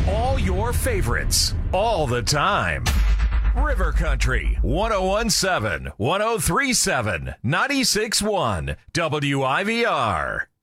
All your favorites, all the time. River Country, 1017, 1037, 96.1, WIVR.